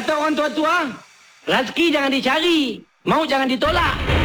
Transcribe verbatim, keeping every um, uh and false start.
Kata orang tua-tua, rezeki jangan dicari, maut jangan ditolak.